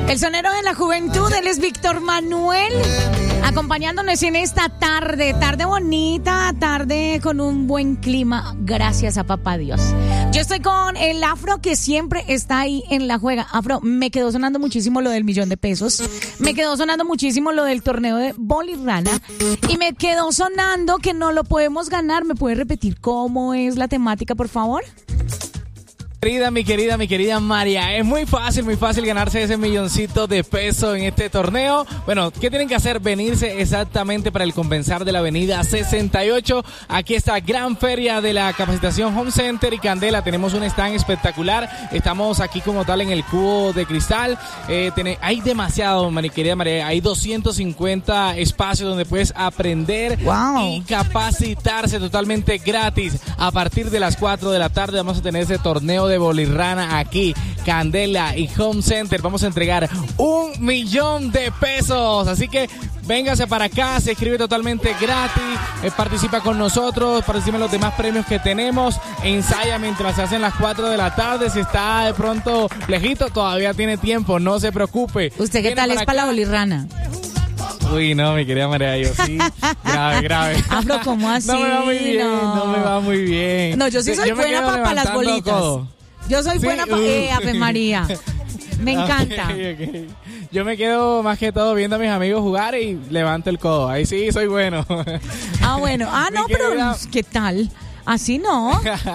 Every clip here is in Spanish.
El sonero de la juventud, él es Víctor Manuel, acompañándonos en esta tarde bonita, tarde con un buen clima, gracias a papá Dios. Yo estoy con el Afro, que siempre está ahí en la juega. Afro, me quedó sonando muchísimo lo del $1,000,000, me quedó sonando muchísimo lo del torneo de Bolirrana, y me quedó sonando que no lo podemos ganar. ¿Me puede repetir cómo es la temática, por favor? Mi querida María, es muy fácil ganarse ese $1,000,000 en este torneo. Bueno, ¿qué tienen que hacer? Venirse exactamente para el Compensar de la avenida 68. Aquí está gran feria de la capacitación Home Center y Candela. Tenemos un stand espectacular. Estamos aquí como tal en el cubo de cristal. Hay demasiado, mi querida María. Hay 250 espacios donde puedes aprender y capacitarse totalmente gratis. A partir de las 4 de la tarde vamos a tener ese torneo de Bolirrana aquí, Candela y Home Center. Vamos a entregar $1,000,000. Así que véngase para acá, se inscribe totalmente gratis, participa con nosotros, participa en los demás premios que tenemos, ensaya mientras se hacen las 4 de la tarde. Si está de pronto lejito, todavía tiene tiempo, no se preocupe. ¿Usted qué tal es para la Bolirrana? Uy, no, mi querida María, yo sí. Grave. Afro, ¿cómo así? No me va muy bien, no me va muy bien. No, yo sí soy buena para las bolitas. Codo. Yo soy buena para... Ave María. Me encanta. Okay. Yo me quedo más que todo viendo a mis amigos jugar y levanto el codo. Ahí sí soy bueno. Bueno. No, pero ¿qué tal? Así no.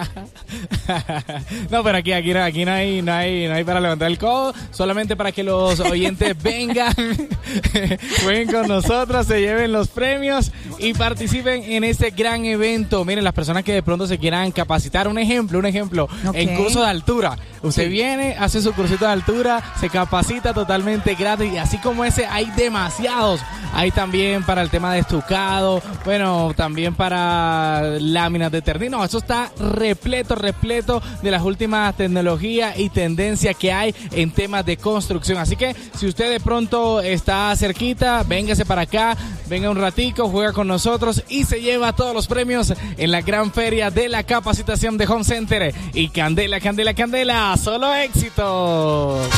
No, pero aquí no hay para levantar el codo, solamente para que los oyentes vengan, jueguen con nosotros, se lleven los premios y participen en este gran evento. Miren, las personas que de pronto se quieran capacitar, un ejemplo, en curso de altura. Usted viene, hace su cursito de altura, se capacita totalmente gratis, y así como ese hay demasiados. Hay también para el tema de estucado, bueno, también para láminas de ternero. No, eso está repleto de las últimas tecnologías y tendencias que hay en temas de construcción. Así que si usted de pronto está cerquita, véngase para acá, venga un ratico, juega con nosotros y se lleva todos los premios en la gran feria de la capacitación de Home Center y Candela, solo éxitos.